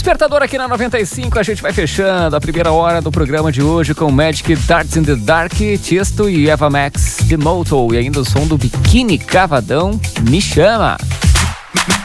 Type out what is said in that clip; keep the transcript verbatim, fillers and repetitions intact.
Despertador aqui na noventa e cinco, a gente vai fechando a primeira hora do programa de hoje com Magic Darts in the Dark, Tiesto e Eva Max, The Moto, e ainda o som do Biquíni Cavadão, Me Chama.